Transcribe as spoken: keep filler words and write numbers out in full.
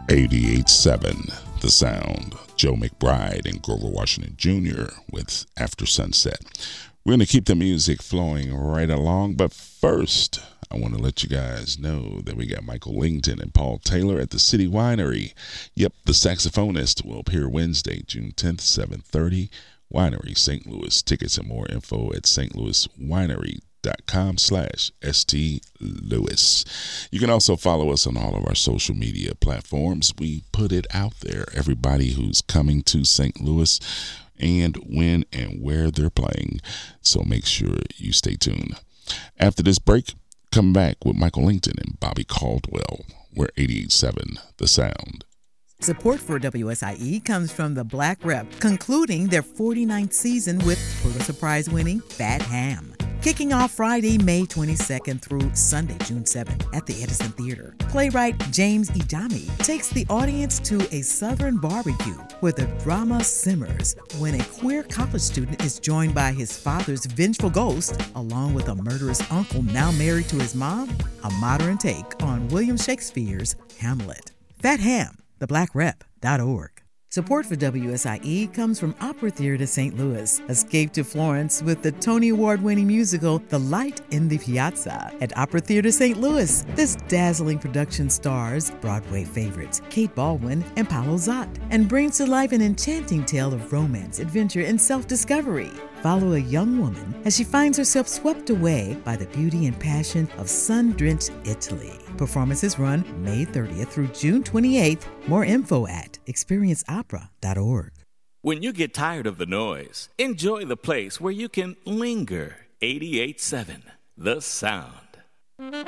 eighty-eight point seven The Sound. Joe McBride and Grover Washington Junior with After Sunset. We're going to keep the music flowing right along, but first, I want to let you guys know that we got Michael Langton and Paul Taylor at the City Winery. Yep, the saxophonist will appear Wednesday, June tenth, seven thirty. Winery, Saint Louis. Tickets and more info at Saint Louis Winery dot com slash St. Louis. You can also follow us on all of our social media platforms. We put it out there. Everybody who's coming to Saint Louis and when and where they're playing. So make sure you stay tuned. After this break, come back with Michael Langton and Bobby Caldwell. We're eighty-eight point seven The Sound. Support for W S I E comes from the Black Rep, concluding their forty-ninth season with Pulitzer Prize winning Fat Ham. Kicking off Friday, May twenty-second through Sunday, June seventh at the Edison Theater. Playwright James Ijami takes the audience to a Southern barbecue where the drama simmers when a queer college student is joined by his father's vengeful ghost, along with a murderous uncle now married to his mom. A modern take on William Shakespeare's Hamlet. Fat Ham, the black rep dot org. Support for W S I E comes from Opera Theater Saint Louis. Escape to Florence with the Tony Award-winning musical The Light in the Piazza at Opera Theater Saint Louis. This dazzling production stars Broadway favorites Kate Baldwin and Paolo Zott and brings to life an enchanting tale of romance, adventure, and self-discovery. Follow a young woman as she finds herself swept away by the beauty and passion of sun-drenched Italy. Performances run May thirtieth through June twenty-eighth. More info at experience opera dot org. When you get tired of the noise, enjoy the place where you can linger. eighty-eight point seven The Sound.